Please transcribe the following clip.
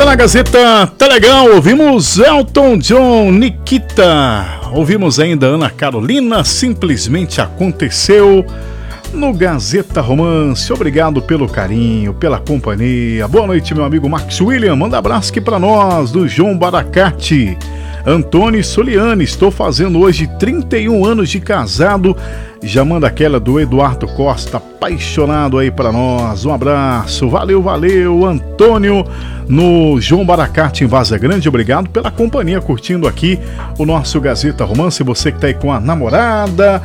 volta na Gazeta, tá legal, ouvimos Elton John, Nikita, ouvimos ainda Ana Carolina, Simplesmente Aconteceu, no Gazeta Romance. Obrigado pelo carinho, pela companhia. Boa noite, meu amigo Max William, manda abraço aqui pra nós, do João Baracate. Antônio Soliani, estou fazendo hoje 31 anos de casado. Já manda aquela do Eduardo Costa, apaixonado aí pra nós. Um abraço, valeu, valeu, Antônio, no João Baracate, em Vaza Grande. Obrigado pela companhia, curtindo aqui o nosso Gazeta Romance. Você que tá aí com a namorada,